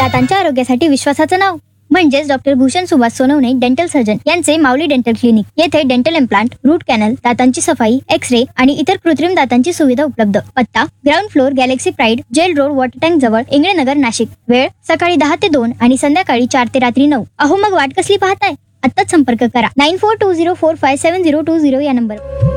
दातांच्या आरोग्यासाठी विश्वासाचं नाव म्हणजेच doctor Bhushan Subhash Sonawane dental surgeon यांचे माऊली डेंटल क्लिनिक. येथे डेंटल इम्प्लांट, रूट कॅनल, दातांची सफाई, एक्स-रे आणि इतर कृत्रिम दातांची सुविधा उपलब्ध. पत्ता ground floor, Galaxy pride, gel road, water tank जवळ, इंगळेनगर, नाशिक. वेळ सकाळी 10 ते 2 आणि संध्याकाळी 4 ते रात्री 9. अहो मग वाट कसली पाहताय? आत्ताच संपर्क करा 9420457020 या नंबर.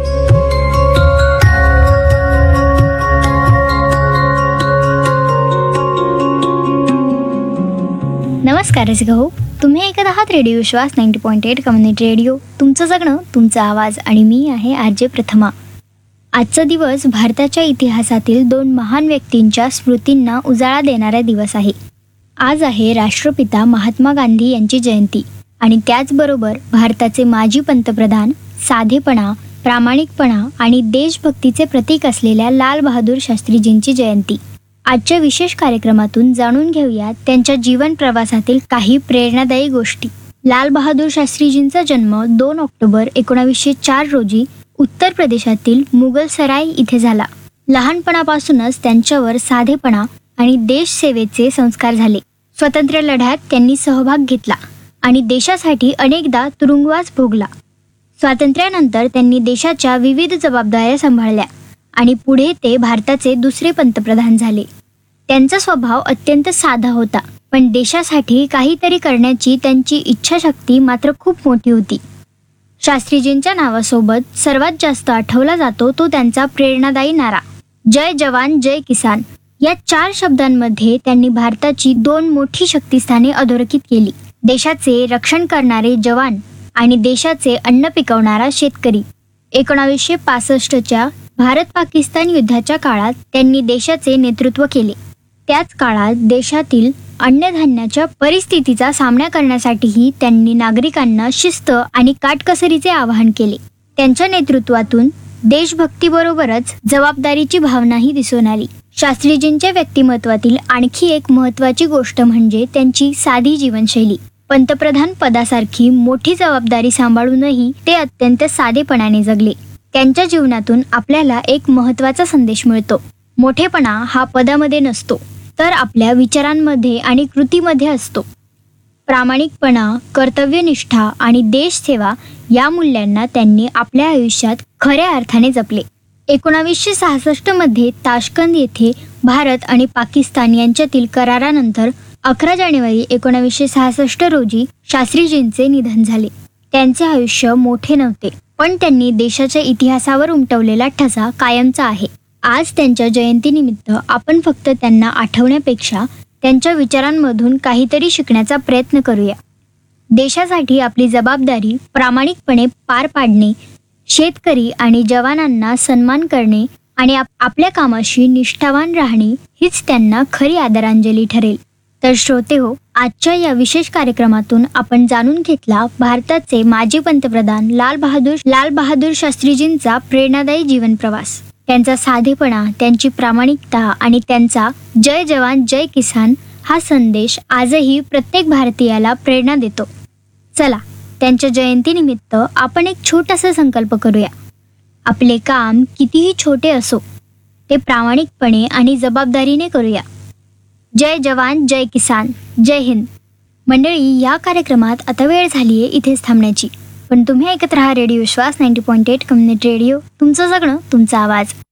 नमस्कार रसिक हो, तुम्ही ऐकत आहात रेडिओ विश्वास 90.8 कम्युनिटी रेडिओ. तुमचं जगणं, तुमचा आवाज आणि मी आहे आरजे प्रथमा. आजचा दिवस भारताच्या इतिहासातील 2 महान व्यक्तींच्या स्मृतींना उजाळा देणारा दिवस आहे. आज आहे राष्ट्रपिता महात्मा गांधी यांची जयंती आणि त्याचबरोबर भारताचे माजी पंतप्रधान, साधेपणा, प्रामाणिकपणा आणि देशभक्तीचे प्रतीक असलेल्या लाल बहादूर शास्त्रीजींची जयंती. आजच्या विशेष कार्यक्रमातून जाणून घेऊया त्यांच्या जीवन प्रवासातील काही प्रेरणादायी गोष्टी. लाल बहादूर शास्त्रीजींचा जन्म 2 ऑक्टोबर 1904 रोजी उत्तर प्रदेशातील मुगलसराय इथे झाला. लहानपणापासूनच त्यांच्यावर साधेपणा आणि देशसेवेचे संस्कार झाले. स्वातंत्र्य लढ्यात त्यांनी सहभाग घेतला आणि देशासाठी अनेकदा तुरुंगवास भोगला. स्वातंत्र्यानंतर त्यांनी देशाच्या विविध जबाबदाऱ्या सांभाळल्या आणि पुढे ते भारताचे दुसरे पंतप्रधान झाले. त्यांचा स्वभाव अत्यंत साधा होता, पण देशासाठी काहीतरी करण्याची त्यांची इच्छाशक्ती मात्र खूप मोठी होती. शास्त्रीजींच्या नावासोबत सर्वात जास्त आठवला जातो तो त्यांचा प्रेरणादायी नारा, जय जवान जय किसान. या 4 शब्दांमध्ये त्यांनी भारताची 2 मोठी शक्तिस्थाने अधोरेखित केली, देशाचे रक्षण करणारे जवान आणि देशाचे अन्न पिकवणारा शेतकरी. 1965च्या भारत-पाकिस्तान युद्धाच्या काळात त्यांनी देशाचे नेतृत्व केले. त्याच काळात देशातील अन्नधान्याच्या परिस्थितीचा सामना करण्यासाठीही त्यांनी नागरिकांना शिस्त आणि काटकसरीचे आवाहन केले. त्यांच्या नेतृत्वातून देशभक्तीबरोबरच जबाबदारीची भावनाही दिसून आली. शास्त्रीजींच्या व्यक्तिमत्वातील आणखी एक महत्त्वाची गोष्ट म्हणजे त्यांची साधी जीवनशैली. पंतप्रधान पदासारखी मोठी जबाबदारी सांभाळूनही ते अत्यंत साधेपणाने जगले. त्यांच्या जीवनातून आपल्याला एक महत्त्वाचा संदेश मिळतो, मोठेपणा हा पदामध्ये नसतो, तर आपल्या विचारांमध्ये आणि कृतीमध्ये असतो. प्रामाणिकपणा, कर्तव्यनिष्ठा आणि देशसेवा या मूल्यांना त्यांनी आपल्या आयुष्यात खऱ्या अर्थाने जपले. 1966 मध्ये ताशकंद येथे भारत आणि पाकिस्तान यांच्यातील करारानंतर 11 जानेवारी 1966 रोजी शास्त्रीजींचे निधन झाले. त्यांचे आयुष्य मोठे नव्हते, पण त्यांनी देशाच्या इतिहासावर उमटवलेला ठसा कायमचा आहे. आज त्यांच्या जयंतीनिमित्त आपण फक्त त्यांना आठवण्यापेक्षा त्यांच्या विचारांमधून काहीतरी शिकण्याचा प्रयत्न करूया. देशासाठी आपली जबाबदारी प्रामाणिकपणे पार पाडणे, शेतकरी आणि जवानांना सन्मान करणे आणि आपल्या कामाशी निष्ठावान राहणे हीच त्यांना खरी आदरांजली ठरेल. तर श्रोते हो, आजच्या या विशेष कार्यक्रमातून आपण जाणून घेतला भारताचे माजी पंतप्रधान लाल बहादूर शास्त्रीजींचा प्रेरणादायी जीवन प्रवास. त्यांचा साधेपणा, त्यांची प्रामाणिकता आणि त्यांचा जय जवान जय किसान हा संदेश आजही प्रत्येक भारतीयाला प्रेरणा देतो. चला, त्यांच्या जयंतीनिमित्त आपण एक छोटासा संकल्प करूया. आपले काम कितीही छोटे असो ते प्रामाणिकपणे आणि जबाबदारीने करूया. जय जवान जय किसान, जय हिंद. मंडळी, या कार्यक्रमात आता वेळ झाली आहे इथेच थांबण्याची, पण तुम्ही ऐकत राहा रेडिओ विश्वास 90.8 कम्युनिटी रेडिओ. तुमचं जगणं, तुमचा आवाज.